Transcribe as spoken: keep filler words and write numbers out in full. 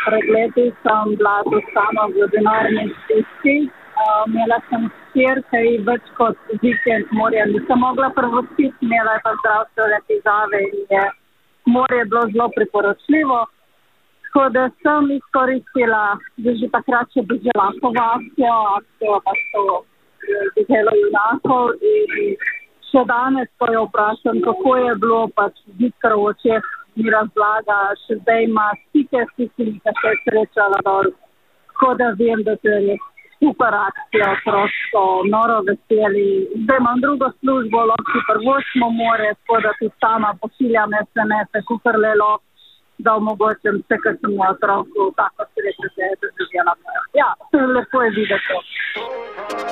pred leti sem bila tu sama v denarni stiski. Uh, imela sem hčer, ki ji več kot vikend morja nisem mogla prvostiti, imela je pa zdravstvene težave in je morje bilo zelo priporočljivo. Tako da sem izkoristila, da že takrat še bi žela po akcijo, akcijo pa so Deželo junakov in še danes, ko jo vprašam, kako je bilo, pač zikr v očeh mi razlaga, še zdaj ima stike s tistimi, ki se je srečala dol. Tako da vem, da to je res super akcija, prosto, noro veseli. Zdaj imam drugo službo, lahko prvočno more, tako da tudi sama pošiljam es em es-e, kukor lelo, da omogočim vse, kar sem v otroku, tako sreče se je doživela. Ja, lepo je videti.